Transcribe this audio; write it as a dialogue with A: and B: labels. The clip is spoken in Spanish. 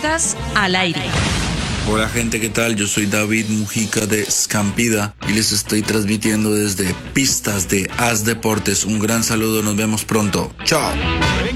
A: Podcast al aire.
B: Hola gente, ¿qué tal? Yo soy David Mujica de Scampida y les estoy transmitiendo desde Pistas de As Deportes. Un gran saludo, nos vemos pronto. ¡Chao!